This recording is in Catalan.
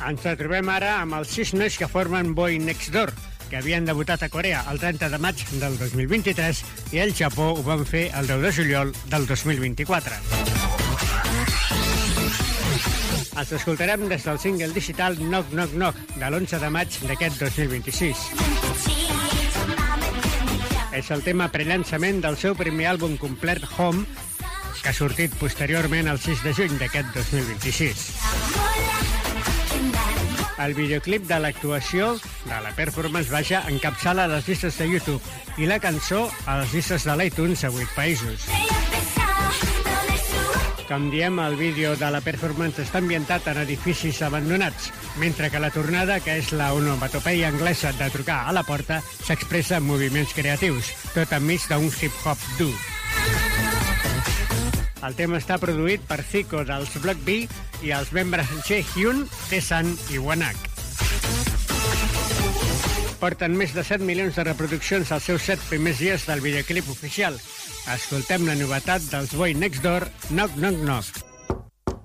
Ens trobem ara amb els 6 nois que formen Boy Next Door, que havien debutat a Corea el 30 de maig del 2023 i al Japó ho van fer el 10 de juliol del 2024. Els escoltarem des del single digital Knock Knock Knock de l'11 de maig d'aquest 2026. És el tema prellançament del seu primer àlbum complet Home, que ha sortit posteriorment el 6 de juny d'aquest 2026. El videoclip de l'actuació de la performance vaja encapçala les llistes de YouTube i la cançó a les llistes de l'iTunes a 8 països. Com diem, el vídeo de la performance està ambientat en edificis abandonats, mentre que la tornada, que és la onomatopeia anglesa de trucar a la porta, s'expressa en moviments creatius, tot enmig d'un hip-hop dur. El tema està produït per Zico dels Block B i els membres Jaehyun, Taesan i Wanak. Porten més de 7 milions de reproduccions als seus 7 primers dies del videoclip oficial. Escoltem la novetat dels Boy Next Door, Knock Knock Knock.